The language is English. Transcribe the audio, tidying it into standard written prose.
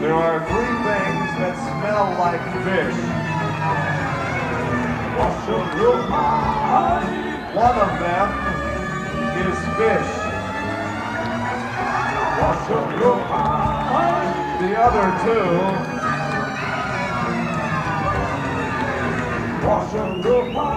There are three things that smell like fish. Wash your eyes. One of them is fish. Wash your eyes. The other two. Wash your eyes.